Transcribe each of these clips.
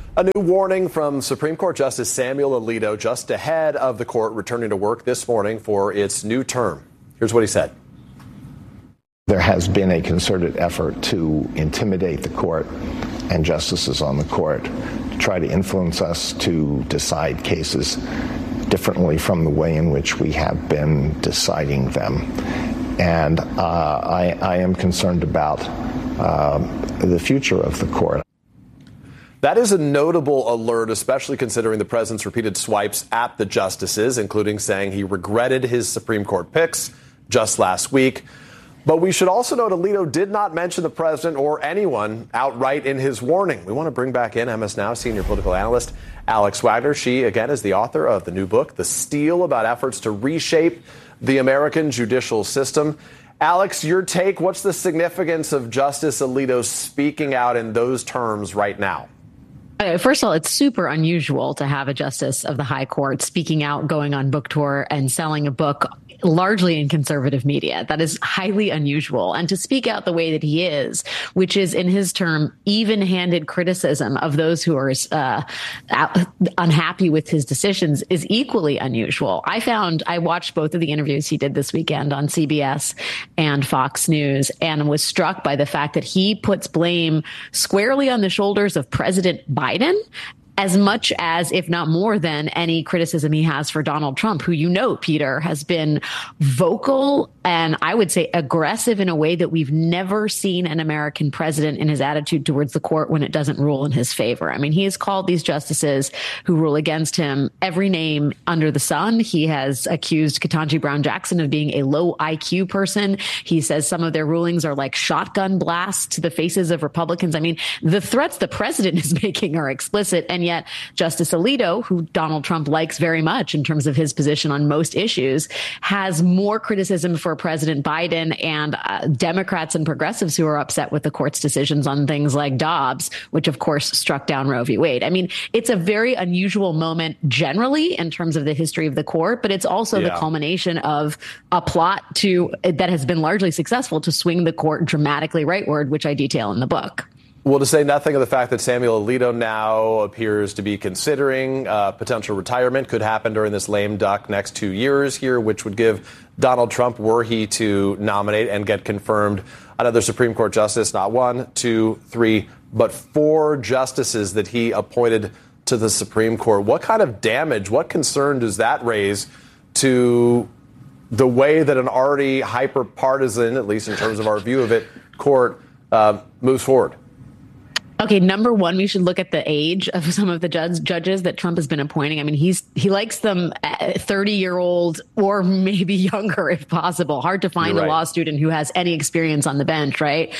A new warning from Supreme Court Justice Samuel Alito just ahead of the court returning to work this morning for its new term. Here's what he said. There has been a concerted effort to intimidate the court and justices on the court to try to influence us to decide cases differently from the way in which we have been deciding them. And I am concerned about the future of the court. That is a notable alert, especially considering the president's repeated swipes at the justices, including saying he regretted his Supreme Court picks just last week. But we should also note Alito did not mention the president or anyone outright in his warning. We want to bring back in MS Now senior political analyst Alex Wagner. She, again, is the author of the new book, The Steal, about efforts to reshape the American judicial system. Alex, your take, what's the significance of Justice Alito speaking out in those terms right now? First of all, it's super unusual to have a justice of the high court speaking out, going on book tour and selling a book largely in conservative media. That is highly unusual. And to speak out the way that he is, which is in his term, even-handed criticism of those who are unhappy with his decisions is equally unusual. I watched both of the interviews he did this weekend on CBS and Fox News and was struck by the fact that he puts blame squarely on the shoulders of President Biden, as much as, if not more than, any criticism he has for Donald Trump, who, you know, Peter, has been vocal and I would say aggressive in a way that we've never seen an American president in his attitude towards the court when it doesn't rule in his favor. I mean, he has called these justices who rule against him every name under the sun. He has accused Ketanji Brown Jackson of being a low IQ person. He says some of their rulings are like shotgun blasts to the faces of Republicans. I mean, the threats the president is making are explicit, and yet Justice Alito, who Donald Trump likes very much in terms of his position on most issues, has more criticism for President Biden and Democrats and progressives who are upset with the court's decisions on things like Dobbs, which of course struck down Roe v. Wade. I mean, it's a very unusual moment generally in terms of the history of the court, but it's also the culmination of a plot that has been largely successful to swing the court dramatically rightward, which I detail in the book. Well, to say nothing of the fact that Samuel Alito now appears to be considering potential retirement, could happen during this lame duck next 2 years here, which would give Donald Trump, were he to nominate and get confirmed, another Supreme Court justice, not 1, 2, 3, but 4 justices that he appointed to the Supreme Court. What kind of damage, what concern does that raise to the way that an already hyper-partisan, at least in terms of our view of it, court moves forward? Okay, number one, we should look at the age of some of the judges that Trump has been appointing. I mean, he likes them 30-year-old or maybe younger if possible. Hard to find a law student who has any experience on the bench, right?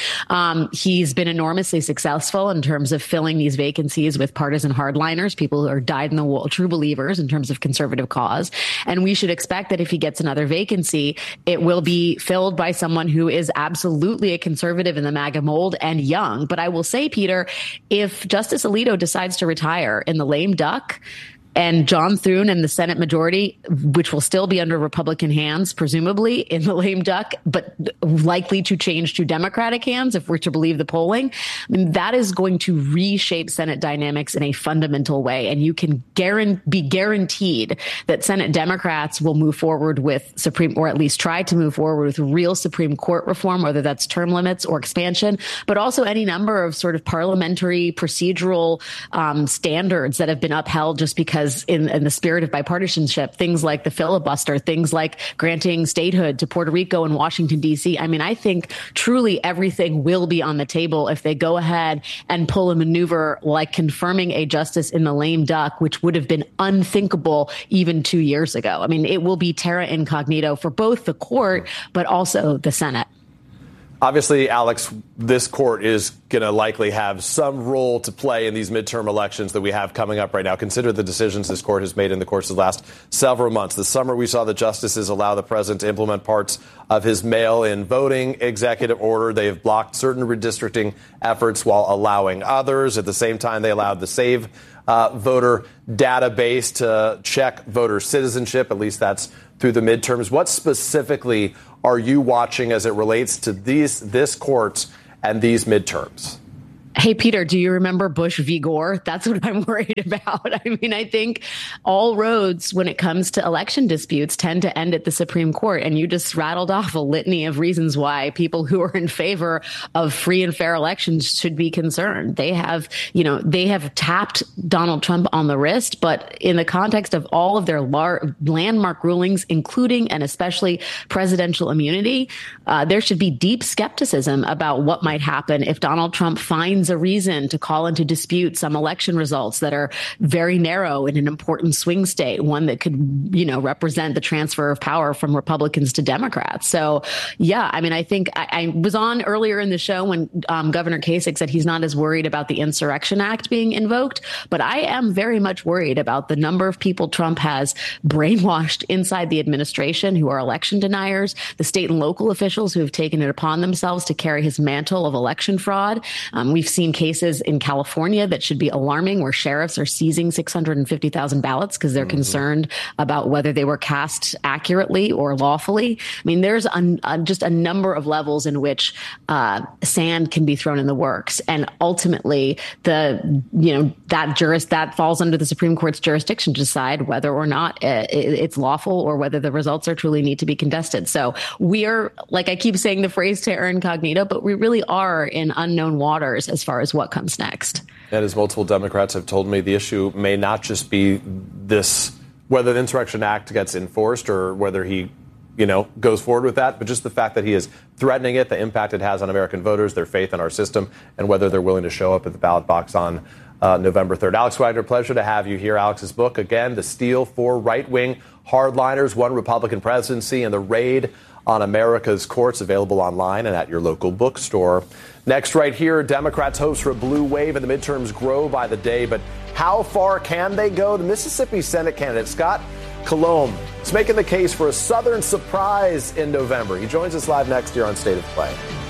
He's been enormously successful in terms of filling these vacancies with partisan hardliners, people who are dyed in the wool, true believers in terms of conservative cause. And we should expect that if he gets another vacancy, it will be filled by someone who is absolutely a conservative in the MAGA mold and young. But I will say, Peter, if Justice Alito decides to retire in the lame duck, and John Thune and the Senate majority, which will still be under Republican hands, presumably in the lame duck, but likely to change to Democratic hands if we're to believe the polling, I mean, that is going to reshape Senate dynamics in a fundamental way. And you can be guaranteed that Senate Democrats will move forward with or at least try to move forward with real Supreme Court reform, whether that's term limits or expansion, but also any number of sort of parliamentary procedural standards that have been upheld just because in the spirit of bipartisanship, things like the filibuster, things like granting statehood to Puerto Rico and Washington, D.C. I mean, I think truly everything will be on the table if they go ahead and pull a maneuver like confirming a justice in the lame duck, which would have been unthinkable even 2 years ago. I mean, it will be terra incognito for both the court, but also the Senate. Obviously, Alex, this court is going to likely have some role to play in these midterm elections that we have coming up right now. Consider the decisions this court has made in the course of the last several months. This summer, we saw the justices allow the president to implement parts of his mail-in voting executive order. They have blocked certain redistricting efforts while allowing others. At the same time, they allowed the Save voter database to check voter citizenship. At least that's through the midterms. What specifically are you watching as it relates to this court and these midterms? Hey, Peter, do you remember Bush v. Gore? That's what I'm worried about. I mean, I think all roads when it comes to election disputes tend to end at the Supreme Court. And you just rattled off a litany of reasons why people who are in favor of free and fair elections should be concerned. They have tapped Donald Trump on the wrist, but in the context of all of their landmark rulings, including and especially presidential immunity, there should be deep skepticism about what might happen if Donald Trump finds a reason to call into dispute some election results that are very narrow in an important swing state, one that could, represent the transfer of power from Republicans to Democrats. So, yeah, I mean, I think I was on earlier in the show when Governor Kasich said he's not as worried about the Insurrection Act being invoked, but I am very much worried about the number of people Trump has brainwashed inside the administration who are election deniers, the state and local officials who have taken it upon themselves to carry his mantle of election fraud. We've seen cases in California that should be alarming where sheriffs are seizing 650,000 ballots because they're concerned about whether they were cast accurately or lawfully. I mean, there's just a number of levels in which sand can be thrown in the works. And ultimately, that falls under the Supreme Court's jurisdiction to decide whether or not it's lawful or whether the results are truly need to be contested. So we are, like I keep saying the phrase terra incognita, but we really are in unknown waters as far as what comes next. And as multiple Democrats have told me, the issue may not just be this, whether the Insurrection Act gets enforced or whether he, goes forward with that, but just the fact that he is threatening it, the impact it has on American voters, their faith in our system, and whether they're willing to show up at the ballot box on November 3rd. Alex Wagner, pleasure to have you here. Alex's book, again, The Steel for Right-Wing Hardliners, One Republican Presidency, and the Raid on America's Courts, available online and at your local bookstore. Next, right here, Democrats' hopes for a blue wave in the midterms grow by the day, but how far can they go? The Mississippi Senate candidate, Scott Colomb, is making the case for a Southern surprise in November. He joins us live next year on State of Play.